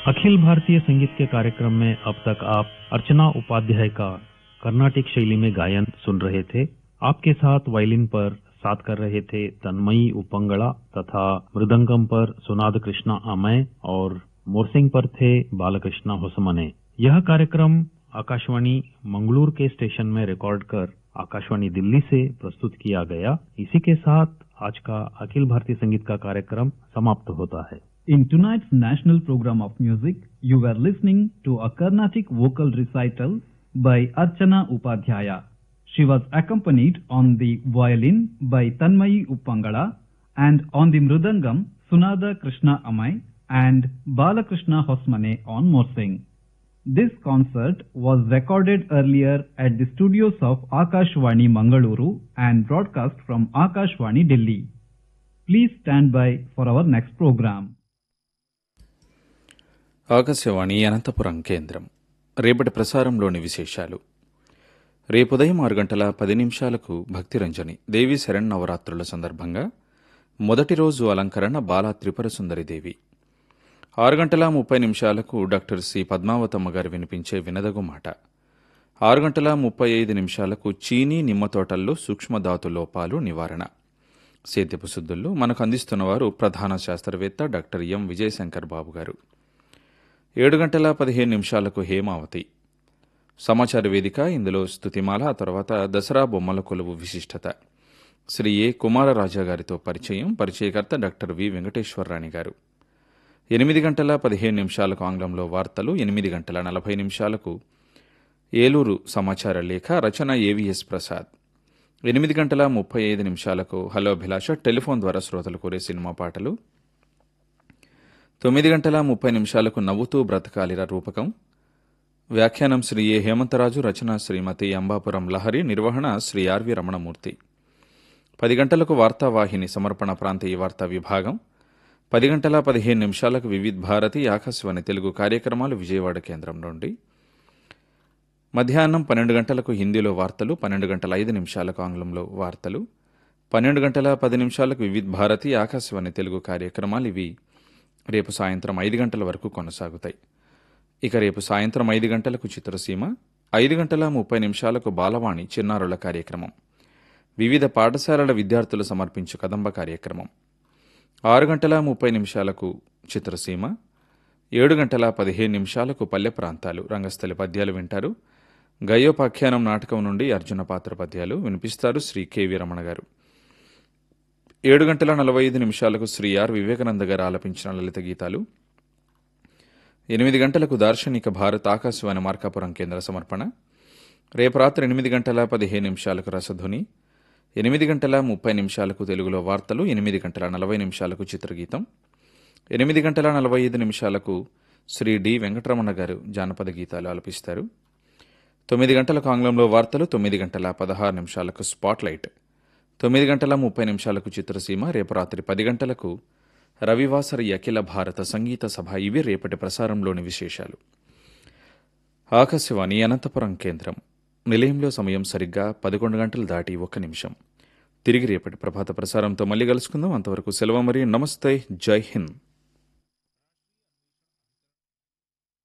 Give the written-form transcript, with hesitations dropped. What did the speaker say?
अखिल भारतीय संगीत के कार्यक्रम में अब तक आप अर्चना उपाध्याय का कर्नाटिक शैली में गायन सुन रहे थे। आपके साथ वायलिन पर साथ कर रहे थे तन्मयी उपंगड़ा तथा मृदंगम पर सुनाद कृष्णा अमय और मोरसिंग पर थे बालकृष्णा होसमने। यह कार्यक्रम आकाशवाणी मंगलूर के स्टेशन में रिकॉर्ड कर आकाशवाणी दिल्ली से प्रस्तुत किया गया। इसी के साथ आज का अखिल भारतीय संगीत का कार्यक्रम समाप्त होता है। In tonight's national program of music, you were listening to a Carnatic vocal recital by Archana Upadhyaya. She was accompanied on the violin by Tanmayi Uppangala and on the mridangam Sunada Krishna Amai and Balakrishna Hosmane on morsing. This concert was recorded earlier at the studios of Akashvani Mangaluru and broadcast from Akashvani Delhi. Please stand by for our next program. Akashvani Anantapuram కేంద్రం. రేపటి ప్రసారంలోని విశేషాలు. రేపు ఉదయం 6 గంటల 10 నిమిషాలకు భక్తిరంజని దేవీ శరన్నవరాత్రుల సందర్భంగా మొదటి రోజు అలంకరణ బాలా త్రిపుర సుందరిదేవి. 6 గంటల 30 నిమిషాలకు డాక్టర్ సి పద్మావతమ్మ గారు వినిపించే వినదగు మాట. 6 గంటల 35 నిమిషాలకు చీనీ నిమ్మ తోటల్లో సూక్ష్మధాతు లోపాలు నివారణ సేద్యపు శుద్ధుల్లో మనకు అందిస్తున్నవారు ప్రధాన శాస్త్రవేత్త డాక్టర్ ఎం విజయశంకర్ బాబు గారు. 7 గంటల 15 నిమిషాలకు హేమావతి సమాచార వేదిక. ఇందులో స్తుతిమాల, ఆ తర్వాత దసరా బొమ్మల కొలువు విశిష్టత శ్రీ ఏ కుమారరాజా గారితో పరిచయం. పరిచయకర్త డాక్టర్ వి వెంకటేశ్వరరాణి గారు. 8 గంటల 15 నిమిషాలకు ఆంగ్లంలో వార్తలు. 8 గంటల 40 నిమిషాలకు ఏలూరు సమాచార లేఖ, రచన ఏవిఎస్ ప్రసాద్. 8 గంటల 35 నిమిషాలకు హలో అభిలాష టెలిఫోన్ ద్వారా శ్రోతలు కోరే సినిమా పాటలు. 9 గంటల 30 నిమిషాలకు నవ్వుతూ బ్రతకాలిరా రూపకం, వ్యాఖ్యానం శ్రీ ఏ హేమంతరాజు, రచన శ్రీమతి అంబాపురం లహరి, నిర్వహణ శ్రీ ఆర్వి రమణమూర్తి. 10 గంటలకు వార్తావాహిని సమర్పణ ప్రాంతీయ వార్తా విభాగం. 10 గంటల 15 నిమిషాలకు వివిధ్ భారతి ఆకాశవాణి తెలుగు కార్యక్రమాలు విజయవాడ కేంద్రం నుండి. మధ్యాహ్నం 12 గంటలకు హిందీలో వార్తలు, 12 గంటల 5 నిమిషాలకు ఆంగ్లంలో వార్తలు, 12 గంటల 10 నిమిషాలకు వివిధ్ భారతి ఆకాశవాణి తెలుగు కార్యక్రమాలు. ఇవి రేపు సాయంత్రం 5 గంటల వరకు కొనసాగుతాయి. ఇక రేపు సాయంత్రం 5 గంటలకు చిత్రసీమ, 5 గంటల 30 నిమిషాలకు బాలవాణి చిన్నారుల కార్యక్రమం, వివిధ పాఠశాలల విద్యార్థులు సమర్పించు కదంబ కార్యక్రమం. 6 గంటల 30 నిమిషాలకు చిత్రసీమ, 7 గంటల 15 నిమిషాలకు పల్లె ప్రాంతాలు రంగస్థలి పద్యాలు వింటారు. గయోపాఖ్యానం నాటకం నుండి అర్జున పాత్ర పద్యాలు వినిపిస్తారు శ్రీ కెవి రమణ గారు. 7 గంటల 45 నిమిషాలకు శ్రీ ఆర్ వివేకానంద గారు ఆలపించిన లలిత గీతాలు. 8 గంటలకు దార్శనిక భారత్ ఆకాశవాణి మార్కాపురం కేంద్ర సమర్పణ. రేపు రాత్రి 8 గంటల 15 నిమిషాలకు రసధ్వని, 8 గంటల 30 నిమిషాలకు తెలుగులో వార్తలు, 8 గంటల 40 నిమిషాలకు చిత్రగీతం, 8 గంటల 45 నిమిషాలకు శ్రీ డి వెంకటరమణ గారు జానపద గీతాలు ఆలపిస్తారు. 9 గంటలకు ఆంగ్లంలో వార్తలు, 9 గంటల 16 నిమిషాలకు స్పాట్లైట్, 9 గంటల 30 నిమిషాలకు చిత్రసీమ. రేపు రాత్రి 10 గంటలకు రవివాసరి అఖిల భారత సంగీత సభ. ఇవి రేపటి ప్రసారంలోని విశేషాలు. ఆకాశవాణి అనంతపురం కేంద్రం. నిలయంలో సమయం సరిగ్గా 11 గంటలు దాటి 1 నిమిషం. తిరిగి రేపటి ప్రభాత ప్రసారంతో మళ్ళీ కలుసుకుందాం. అంతవరకు సెలవు. మరి నమస్తే, జై హింద్.